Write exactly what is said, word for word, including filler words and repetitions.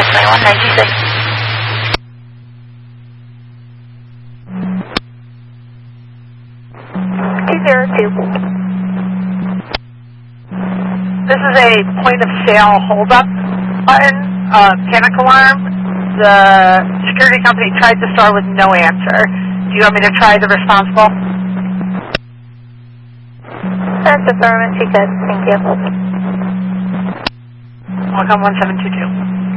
twenty-one ninety-six. two zero two. This is a point of sale hold-up button, uh, panic alarm. The security company tried to start with no answer. Do you want me to try the responsible? That's affirmative, she said. Thank you. Welcome one seven two two.